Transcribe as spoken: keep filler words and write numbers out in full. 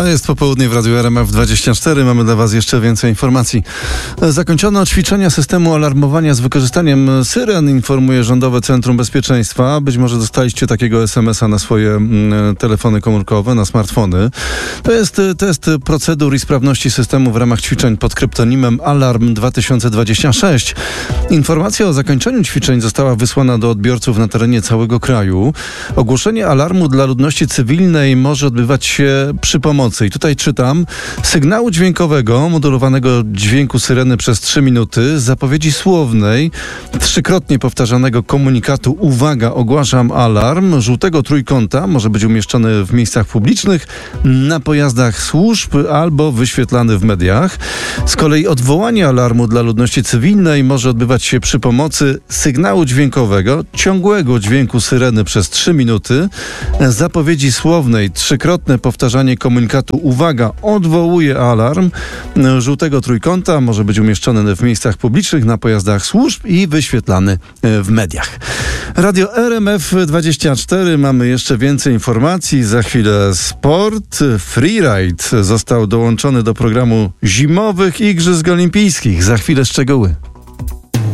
To jest popołudnie w Radiu R M F dwadzieścia cztery. Mamy dla Was jeszcze więcej informacji. Zakończono ćwiczenia systemu alarmowania z wykorzystaniem syren, informuje Rządowe Centrum Bezpieczeństwa. Być może dostaliście takiego es em es a na swoje mm, telefony komórkowe, na smartfony. To jest test procedur i sprawności systemu w ramach ćwiczeń pod kryptonimem Alarm dwa tysiące dwadzieścia sześć. Informacja o zakończeniu ćwiczeń została wysłana do odbiorców na terenie całego kraju. Ogłoszenie alarmu dla ludności cywilnej może odbywać się przy pomocy, i tutaj czytam, sygnału dźwiękowego, modulowanego dźwięku syreny przez trzy minuty, zapowiedzi słownej, trzykrotnie powtarzanego komunikatu uwaga, ogłaszam alarm, żółtego trójkąta, może być umieszczony w miejscach publicznych, na pojazdach służb albo wyświetlany w mediach. Z kolei odwołanie alarmu dla ludności cywilnej może odbywać się przy pomocy sygnału dźwiękowego, ciągłego dźwięku syreny przez trzy minuty, zapowiedzi słownej, trzykrotne powtarzanie komunikatu uwaga, odwołuje alarm, żółtego trójkąta, może być umieszczony w miejscach publicznych, na pojazdach służb i wyświetlany w mediach. Radio R M F dwadzieścia cztery, mamy jeszcze więcej informacji. Za chwilę sport. Freeride został dołączony do programu zimowych Igrzysk Olimpijskich. Za chwilę szczegóły.